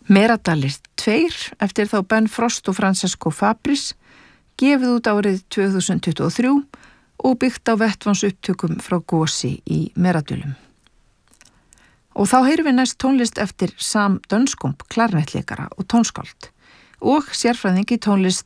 Meradalir 2 eftir þá Ben Frost og Francesco Fabris, gefið út árið 2023 og byggt á vettvansupptökum frá gosi í Meradölum. Og þá heyrum við næst tónlist eftir Sam Dunscombe, klarnettleikara og tónskáld og sérfræðing í tónlist